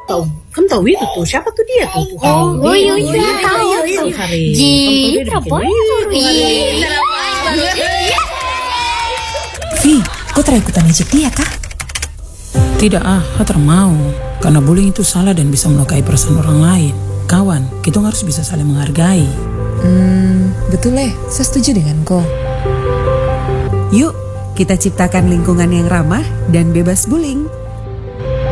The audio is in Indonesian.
Tahu, kamu tahu itu tuh siapa tuh dia tuh? Iya tahu. Ji, perempuan. Vi, kau terikutan ejek dia kah? Tidak Hater mau. Karena bullying itu salah dan bisa melukai perasaan orang lain. Kawan, kita harus bisa saling menghargai. Betul saya setuju dengan kau. Yuk, kita ciptakan lingkungan yang ramah dan bebas bullying.